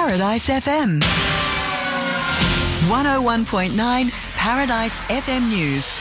Paradise FM. 101.9 Paradise FM News.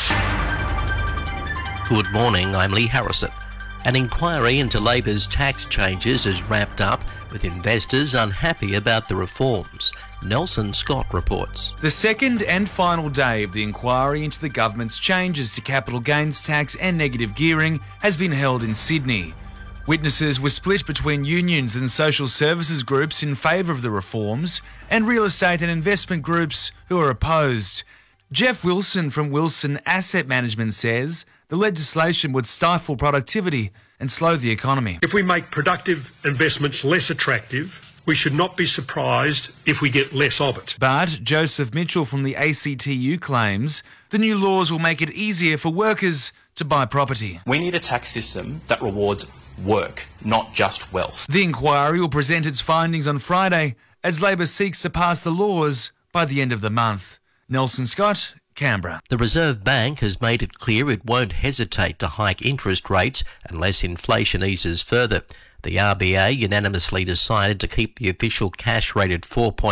Good morning, I'm Lee Harrison. An inquiry into Labor's tax changes is wrapped up, with investors unhappy about the reforms. Nelson Scott reports. The second and final day of the inquiry into the government's changes to capital gains tax and negative gearing has been held in Sydney. Witnesses were split between unions and social services groups in favour of the reforms and real estate and investment groups who are opposed. Jeff Wilson from Wilson Asset Management says the legislation would stifle productivity and slow the economy. If we make productive investments less attractive, we should not be surprised if we get less of it. But Joseph Mitchell from the ACTU claims the new laws will make it easier for workers to buy property. We need a tax system that rewards work, not just wealth. The inquiry will present its findings on Friday as Labor seeks to pass the laws by the end of the month. Nelson Scott, Canberra. The Reserve Bank has made it clear it won't hesitate to hike interest rates unless inflation eases further. The RBA unanimously decided to keep the official cash rate at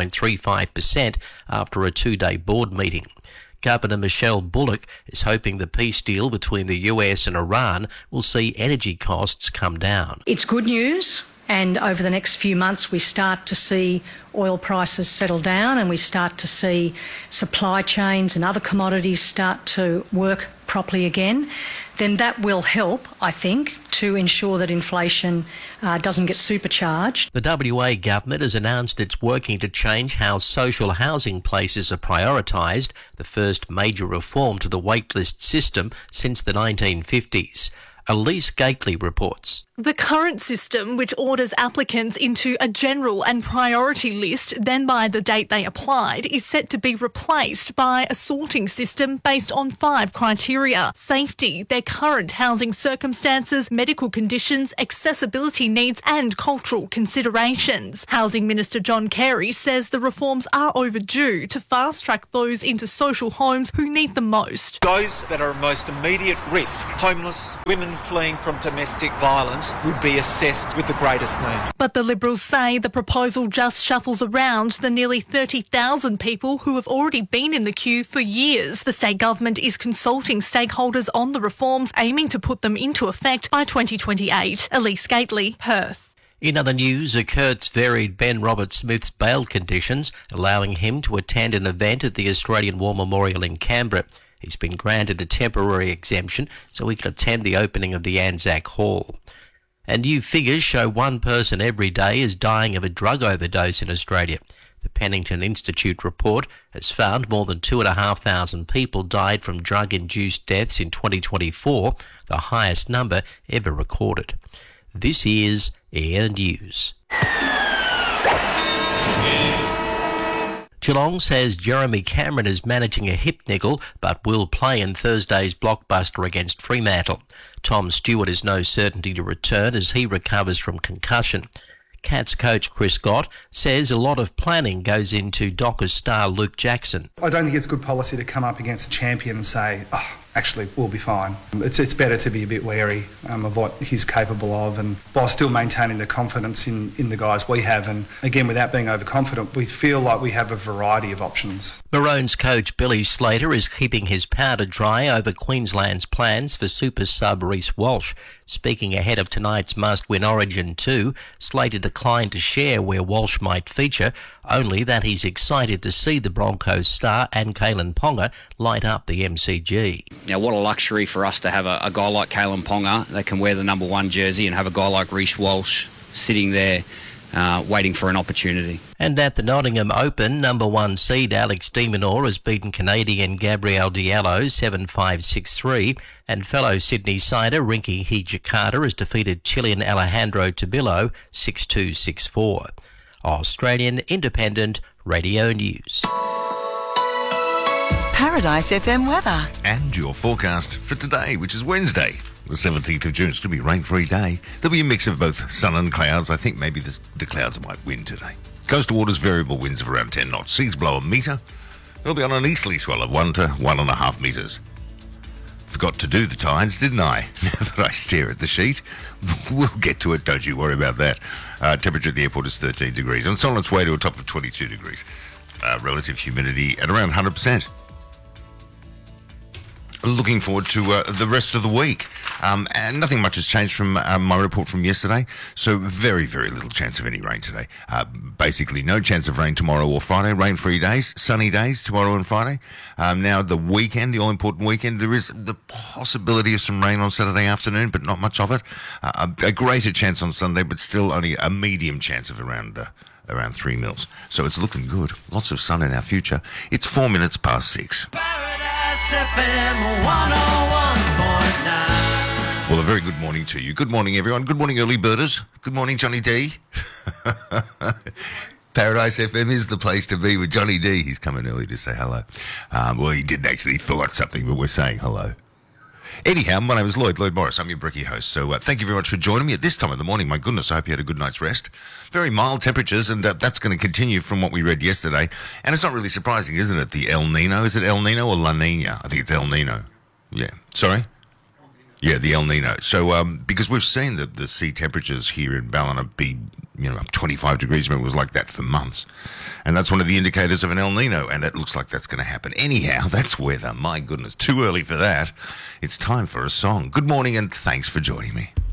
4.35% after a two-day board meeting. Governor Michelle Bullock is hoping the peace deal between the US and Iran will see energy costs come down. It's good news, and over the next few months we start to see oil prices settle down and we start to see supply chains and other commodities start to work properly again. Then that will help, I think, to ensure that inflation doesn't get supercharged. The WA government has announced it's working to change how social housing places are prioritised, the first major reform to the waitlist system since the 1950s. Elise Gately reports. The current system, which orders applicants into a general and priority list, then by the date they applied, is set to be replaced by a sorting system based on 5 criteria: safety, their current housing circumstances, medical conditions, accessibility needs and cultural considerations. Housing Minister John Carey says the reforms are overdue to fast-track those into social homes who need them most. Those that are most immediate risk, homeless, women fleeing from domestic violence, would be assessed with the greatest need. But the Liberals say the proposal just shuffles around the nearly 30,000 people who have already been in the queue for years. The state government is consulting stakeholders on the reforms, aiming to put them into effect by 2028. Elise Gately, Perth. In other news, a Kurtz varied Ben Robert-Smith's bail conditions, allowing him to attend an event at the Australian War Memorial in Canberra. He's been granted a temporary exemption so he can attend the opening of the Anzac Hall. And new figures show one person every day is dying of a drug overdose in Australia. The Pennington Institute report has found more than 2,500 people died from drug-induced deaths in 2024, the highest number ever recorded. This is Air News. Geelong says Jeremy Cameron is managing a hip niggle but will play in Thursday's blockbuster against Fremantle. Tom Stewart is no certainty to return as he recovers from concussion. Cats coach Chris Scott says a lot of planning goes into Dockers star Luke Jackson. I don't think it's good policy to come up against a champion and say, actually, we'll be fine. It's better to be a bit wary of what he's capable of, and while still maintaining the confidence in the guys we have. And again, without being overconfident, we feel like we have a variety of options. Maroons coach Billy Slater is keeping his powder dry over Queensland's plans for super sub Reece Walsh. Speaking ahead of tonight's must-win Origin 2, Slater declined to share where Walsh might feature, only that he's excited to see the Broncos star and Kalen Ponga light up the MCG. Now, what a luxury for us to have a guy like Kalen Ponga that can wear the number 1 jersey and have a guy like Reece Walsh sitting there waiting for an opportunity. And at the Nottingham Open, number 1 seed Alex de Minaur has beaten Canadian Gabriel Diallo 7-5, 6-3, and fellow Sydney sider Rinky Hijikata has defeated Chilean Alejandro Tabillo 6-2, 6-4. Australian Independent Radio News. Paradise FM weather. And your forecast for today, which is Wednesday, the 17th of June. It's going to be a rain-free day. There'll be a mix of both sun and clouds. I think maybe the clouds might win today. Coastal waters, variable winds of around 10 knots. Seas below a metre. They'll be on an easterly swell of 1 to 1.5 metres. forgot to do the tides, didn't I? Now that I stare at the sheet, we'll get to it, don't you worry about that. Temperature at the airport is 13 degrees. And it's on its way to a top of 22 degrees. Relative humidity at around 100%. Looking forward to the rest of the week. And nothing much has changed from my report from yesterday. So very, very little chance of any rain today. Basically no chance of rain tomorrow or Friday. Rain-free days, sunny days tomorrow and Friday. Now the weekend, the all-important weekend, there is the possibility of some rain on Saturday afternoon, but not much of it. A greater chance on Sunday, but still only a medium chance of around 3 mils. So it's looking good. Lots of sun in our future. It's 4 minutes past 6. Paradise FM 101.9. Well, a very good morning to you. Good morning, everyone. Good morning, early birders. Good morning, Johnny D. Paradise FM is the place to be with Johnny D. He's coming early to say hello. Well, he didn't actually. He forgot something, but we're saying hello. Anyhow, my name is Lloyd Morris. I'm your Bricky host. So thank you very much for joining me at this time of the morning. My goodness, I hope you had a good night's rest. Very mild temperatures, and that's going to continue from what we read yesterday. And it's not really surprising, isn't it? The El Nino. Is it El Nino or La Nina? I think it's El Nino. Yeah. Sorry? Yeah, the El Nino. So because we've seen the sea temperatures here in Ballina be, up 25 degrees. Remember, it was like that for months. And that's one of the indicators of an El Nino, and it looks like that's going to happen. Anyhow, that's weather. My goodness, too early for that. It's time for a song. Good morning, and thanks for joining me.